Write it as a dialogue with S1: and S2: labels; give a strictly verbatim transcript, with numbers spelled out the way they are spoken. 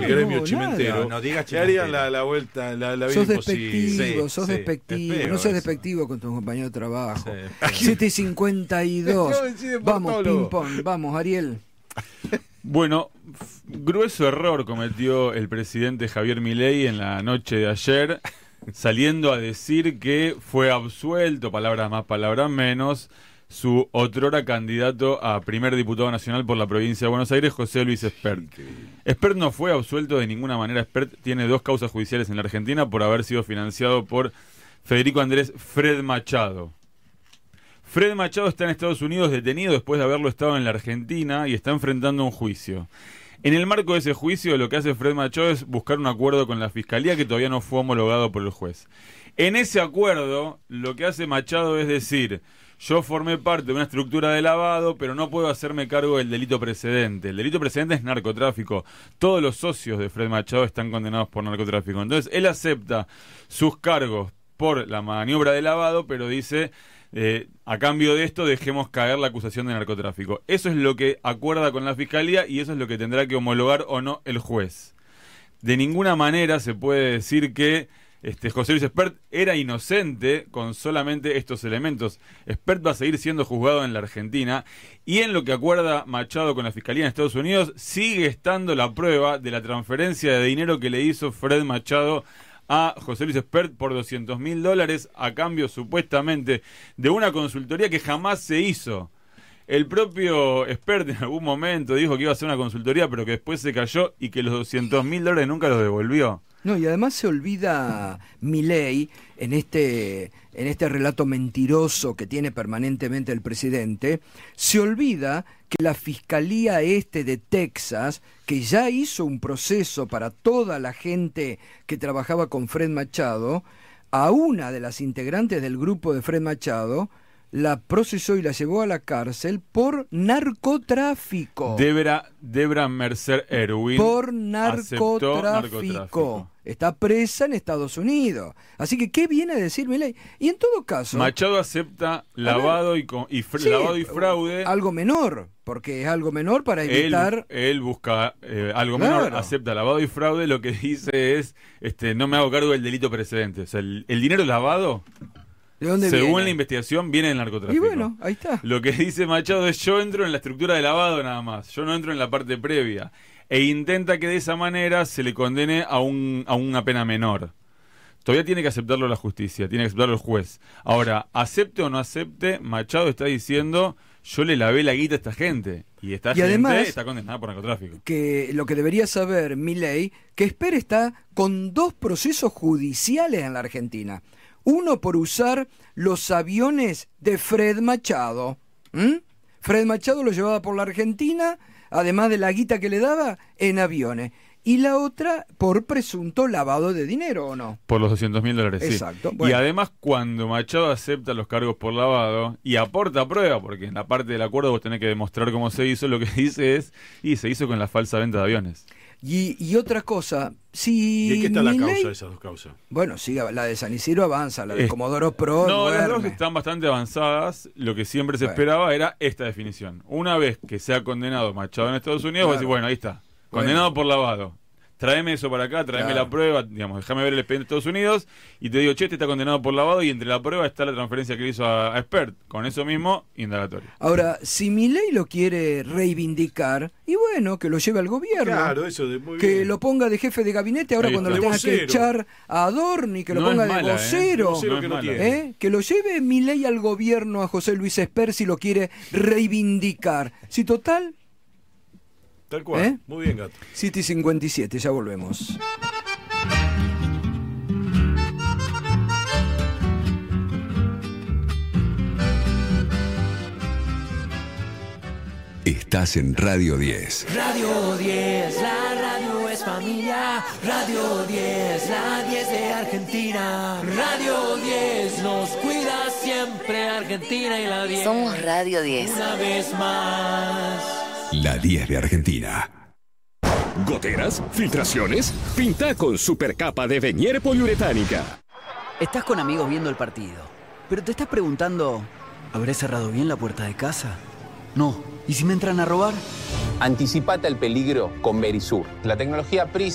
S1: el gremio
S2: no,
S1: chimentero,
S3: no, no digas
S1: le harían
S3: chimentero.
S1: la, la vuelta, la, la vida
S2: Sos
S1: imposible.
S2: despectivo,
S3: Sí,
S2: sos
S3: sí,
S2: despectivo.
S3: es feo
S2: No seas
S3: eso.
S2: despectivo con tu compañero de trabajo.
S3: Sí.
S2: siete y cincuenta y dos.
S1: No, decide
S2: Vamos,
S1: portólogo.
S2: ping pong. Vamos, Ariel.
S4: Bueno, f- grueso error cometió el presidente Javier Milei en la noche de ayer, saliendo a decir que fue absuelto, palabras más, palabras menos, su otrora candidato a primer diputado nacional por la provincia de Buenos Aires, José Luis Espert. Espert no fue absuelto de ninguna manera. Espert tiene dos causas judiciales en la Argentina por haber sido financiado por Federico Andrés Fred Machado. Fred Machado está en Estados Unidos detenido después de haberlo estado en la Argentina y está enfrentando un juicio. En el marco de ese juicio, lo que hace Fred Machado es buscar un acuerdo con la Fiscalía que todavía no fue homologado por el juez. En ese acuerdo, lo que hace Machado es decir, yo formé parte de una estructura de lavado, pero no puedo hacerme cargo del delito precedente. El delito precedente es narcotráfico. Todos los socios de Fred Machado están condenados por narcotráfico. Entonces, él acepta sus cargos por la maniobra de lavado, pero dice... Eh, a cambio de esto dejemos caer la acusación de narcotráfico. Eso es lo que acuerda con la Fiscalía y eso es lo que tendrá que homologar o no el juez. De ninguna manera se puede decir que este, José Luis Espert era inocente con solamente estos elementos. Espert va a seguir siendo juzgado en la Argentina y en lo que acuerda Machado con la Fiscalía en Estados Unidos sigue estando la prueba de la transferencia de dinero que le hizo Fred Machado a José Luis Espert por doscientos mil dólares a cambio supuestamente de una consultoría que jamás se hizo. El propio Espert en algún momento dijo que iba a hacer una consultoría pero que después se cayó y que los doscientos mil dólares nunca los devolvió.
S2: No, y además se olvida Milei en este, en este relato mentiroso que tiene permanentemente el presidente, se olvida que la Fiscalía Este de Texas, que ya hizo un proceso para toda la gente que trabajaba con Fred Machado, a una de las integrantes del grupo de Fred Machado, la procesó y la llevó a la cárcel por narcotráfico.
S4: Debra, Debra Mercer Erwin
S2: Por
S4: aceptó
S2: narcotráfico.
S4: narcotráfico.
S2: Está presa en Estados Unidos. Así que, ¿qué viene a decir Milei? Y en todo caso...
S4: Machado acepta lavado y, co- y, fr-
S2: sí,
S4: lavado y fraude.
S2: Algo menor, porque es algo menor para
S4: Él,
S2: evitar...
S4: él busca eh, algo
S2: Claro.
S4: menor, acepta lavado y fraude, lo que dice es, este, no me hago cargo del delito precedente. O sea, el, el dinero lavado,
S2: ¿De dónde
S4: según
S2: viene?
S4: la investigación, viene del narcotráfico.
S2: Y bueno, ahí está.
S4: Lo que dice Machado es, yo entro en la estructura de lavado nada más, yo no entro en la parte previa. E intenta que de esa manera se le condene a, un, a una pena menor. Todavía tiene que aceptarlo la justicia, tiene que aceptarlo el juez. Ahora, acepte o no acepte, Machado está diciendo, yo le lavé la guita a esta gente. Y esta
S2: Y
S4: gente
S2: además-
S4: está condenada por narcotráfico.
S2: Que lo que debería saber Milei, que Espert está con dos procesos judiciales en la Argentina. Uno por usar los aviones de Fred Machado. ¿Mm? Fred Machado lo llevaba por la Argentina, además de la guita que le daba, en aviones. Y la otra por presunto lavado de dinero, ¿o no?
S4: Por los doscientos mil dólares, sí.
S2: Exacto,
S4: Y
S2: bueno.
S4: además, cuando Machado acepta los cargos por lavado y aporta prueba, porque en la parte del acuerdo vos tenés que demostrar cómo se hizo, lo que dice es, y se hizo con la falsa venta de aviones.
S2: Y, y otra cosa, si
S1: ¿Y en qué está la
S2: Milei-
S1: causa de esas dos causas?
S2: Bueno, sí, la de San Isidro avanza, la de
S4: Eh,
S2: Comodoro Pro
S4: No, las dos
S2: duerme.
S4: están bastante avanzadas. Lo que siempre se
S2: Bueno.
S4: esperaba era esta definición. Una vez que sea condenado Machado en Estados Unidos, vos
S2: Claro.
S4: decís, bueno, ahí está. Condenado
S2: Bueno.
S4: por lavado. Tráeme eso para acá, tráeme
S2: Claro.
S4: la prueba, digamos, déjame ver el expediente de Estados Unidos y te digo, che, este está condenado por lavado y entre la prueba está la transferencia que le hizo a, a Espert. Con eso mismo, indagatorio.
S2: Ahora, si Milei lo quiere reivindicar, y bueno, que lo lleve al gobierno.
S1: Claro, eso de muy
S2: Que
S1: bien.
S2: lo ponga de jefe de gabinete ahora
S4: Ahí
S2: cuando
S4: está.
S2: lo
S1: De
S2: tenga que
S1: vocero.
S2: echar a Adorni, que lo
S4: No
S2: ponga
S4: es
S2: de
S4: mala, ¿eh?
S2: vocero.
S1: De vocero
S4: No
S1: que
S4: es
S1: no
S4: mala.
S1: tiene.
S2: ¿Eh? Que lo lleve Milei al gobierno a José Luis Espert si lo quiere reivindicar. Si total,
S1: Tal cual.
S2: ¿Eh?
S1: Muy bien, gato.
S2: siete y cincuenta y siete, ya volvemos.
S5: Estás en Radio diez.
S6: Radio diez, la radio es familia. Radio diez, la diez de Argentina. Radio diez nos cuida siempre Argentina y la diez.
S7: Somos Radio diez.
S6: Una vez más.
S5: La diez de Argentina.
S8: ¿Goteras? ¿Filtraciones? Pinta con supercapa de Venier poliuretánica.
S9: Estás con amigos viendo el partido, pero te estás preguntando, ¿habré cerrado bien la puerta de casa? No. ¿Y si me entran a robar?
S10: Anticipate al peligro con Verisur, la tecnología P R I